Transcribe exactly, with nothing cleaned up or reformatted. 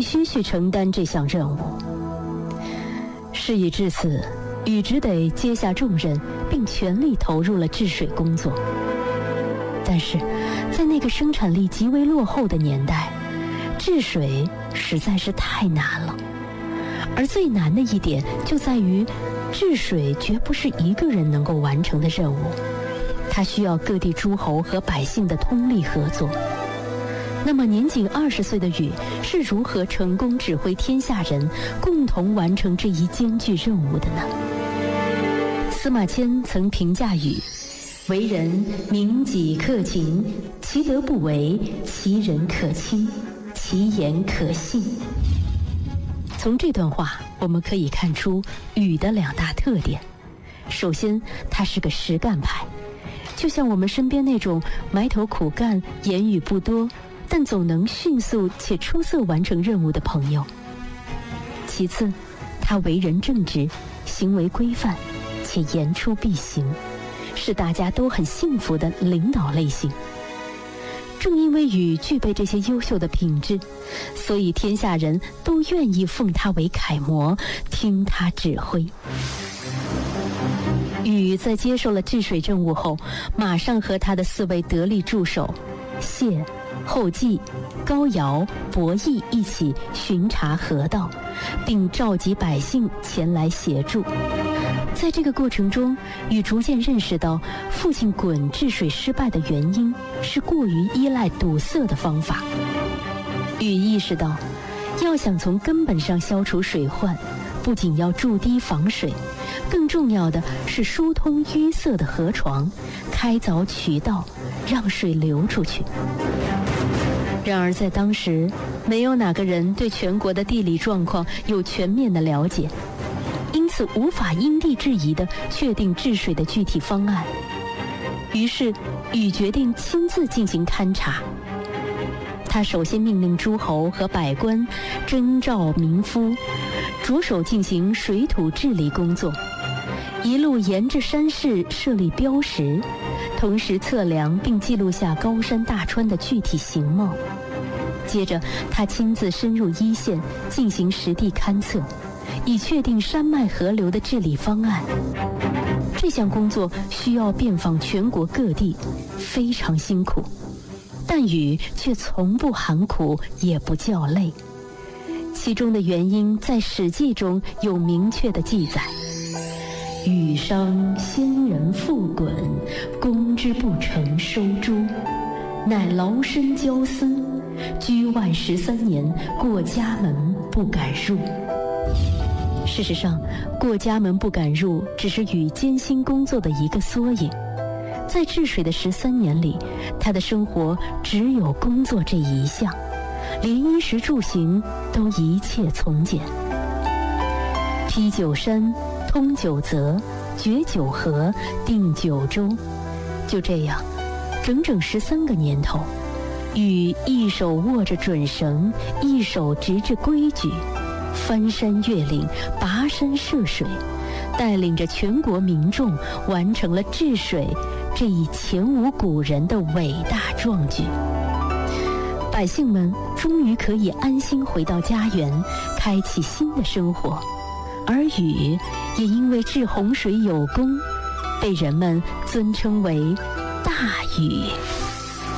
须去承担这项任务。事已至此，禹只得接下重任，并全力投入了治水工作。但是，在那个生产力极为落后的年代，治水实在是太难了。而最难的一点就在于，治水绝不是一个人能够完成的任务，它需要各地诸侯和百姓的通力合作。那么年仅二十岁的禹是如何成功指挥天下人共同完成这一艰巨任务的呢？司马迁曾评价禹：为人明己克勤，其德不为，其人可亲，其言可信。从这段话我们可以看出禹的两大特点。首先，他是个实干派，就像我们身边那种埋头苦干、言语不多，但总能迅速且出色完成任务的朋友。其次，他为人正直，行为规范，且言出必行，是大家都很幸福的领导类型。正因为禹具备这些优秀的品质，所以天下人都愿意奉他为楷模，听他指挥。禹在接受了治水任务后，马上和他的四位得力助手谢、后稷、高尧、伯益一起巡查河道，并召集百姓前来协助。在这个过程中，禹逐渐认识到父亲鲧治水失败的原因是过于依赖堵塞的方法。禹意识到，要想从根本上消除水患，不仅要筑堤防水，更重要的是疏通淤塞的河床，开凿渠道，让水流出去。然而在当时，没有哪个人对全国的地理状况有全面的了解，因此无法因地制宜地确定治水的具体方案。于是禹决定亲自进行勘察。他首先命令诸侯和百官征召民夫，着手进行水土治理工作，一路沿着山势设立标识，同时测量并记录下高山大川的具体形貌。接着他亲自深入一线进行实地勘测，以确定山脉河流的治理方案。这项工作需要遍访全国各地，非常辛苦，但禹却从不喊苦，也不叫累。其中的原因在《史记》中有明确的记载：禹商先人复鲧，攻之不成收诸，乃劳身交思，居外十三年，过家门不敢入。事实上，过家门不敢入只是禹艰辛工作的一个缩影。在治水的十三年里，他的生活只有工作这一项，连衣食住行都一切从简。披九山，通九泽，决九河，定九州。就这样，整整十三个年头，禹一手握着准绳，一手执着规矩，翻山越岭，跋山涉水，带领着全国民众完成了治水这一前无古人的伟大壮举。百姓们终于可以安心回到家园，开启新的生活，而禹也因为治洪水有功，被人们尊称为大禹。